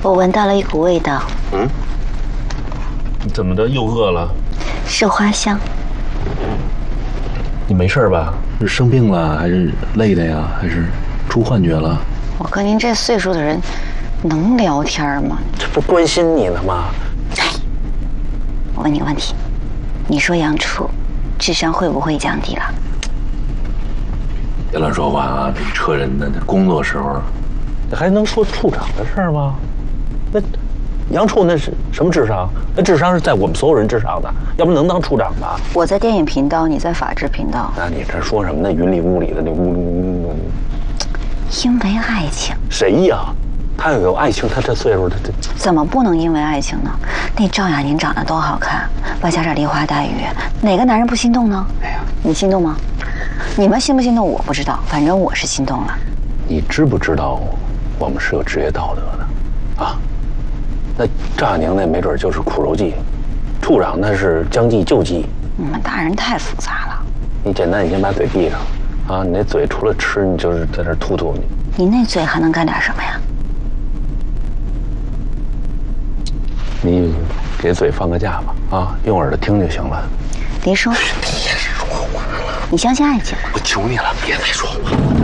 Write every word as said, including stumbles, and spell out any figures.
我闻到了一股味道。 嗯？你怎么的？又饿了？ 是花香。 你没事吧？ 是生病了，还是累的呀？还是出幻觉了？ 我跟您这岁数的人，能聊天吗？ 这不关心你呢吗？ 哎，我问你个问题，你说杨处智商会不会降低了？ 别乱说话啊！这车人呢，工作时候， 这还能说处长的事儿吗？那杨处那是什么智商？那智商是在我们所有人之上的，要不能当处长吧？ 我在电影频道，你在法制频道。 那你这说什么呢？云里雾里的，那呜呜呜。 因为爱情。 谁呀？他要有爱情，他这岁数，他这怎么不能因为爱情呢？那赵雅宁长得多好看，外加这梨花带雨，哪个男人不心动呢？哎呀，你心动吗？你们心不心动我不知道，反正我是心动了。 你知不知道我们是有职业道德的啊？那赵雅宁那没准就是苦肉计，处长那是将计就计。 你们大人太复杂了。 你简单，你先把嘴闭上啊！你那嘴除了吃，你就是在这吐吐。 你那嘴还能干点什么呀？ 你给嘴放个假吧啊，用耳朵听就行了。 别说， 别说话了， 你相信爱情吗？ 我求你了，别再说话了。